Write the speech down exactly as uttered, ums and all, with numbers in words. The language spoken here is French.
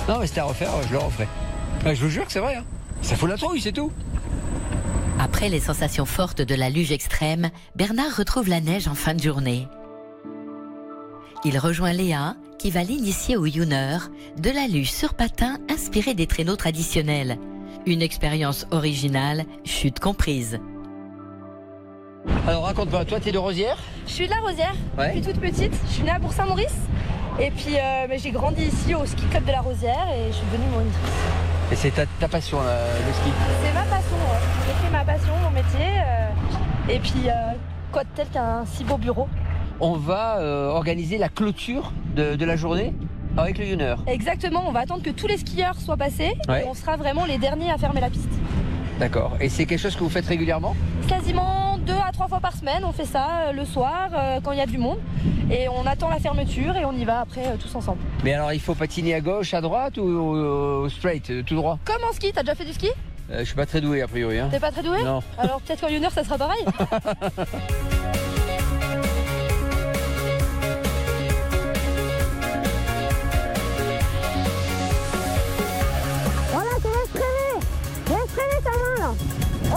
Non, mais c'était à refaire, je le referai. Ouais, je vous jure que c'est vrai. Hein. Ça fout la trouille, c'est tout. Après les sensations fortes de la luge extrême, Bernard retrouve la neige en fin de journée. Il rejoint Léa, qui va l'initier au Youner, de la luge sur patins inspirée des traîneaux traditionnels. Une expérience originale, chute comprise. Alors raconte-moi, toi t'es de Rosières? Je suis de la Rosière, Ouais. je suis toute petite, je suis née à Bourg-Saint-Maurice. Et puis euh, mais j'ai grandi ici au ski club de la Rosière et je suis devenue monitrice. Et c'est ta, ta passion, là, le ski? C'est ma passion, ouais. J'ai fait ma passion, mon métier. Euh, et puis euh, quoi de tel qu'un si beau bureau. On va euh, organiser la clôture de, de la journée avec le Youner. Exactement, on va attendre que tous les skieurs soient passés Ouais. et on sera vraiment les derniers à fermer la piste. D'accord. Et c'est quelque chose que vous faites régulièrement? Quasiment deux à trois fois par semaine, on fait ça euh, le soir euh, quand il y a du monde. Et on attend la fermeture et on y va après euh, tous ensemble. Mais alors il faut patiner à gauche, à droite ou au, au straight, euh, tout droit? Comme en ski, t'as déjà fait du ski? euh, Je suis pas très doué a priori. Hein. T'es pas très doué? Non. Alors peut-être qu'en Youner ça sera pareil.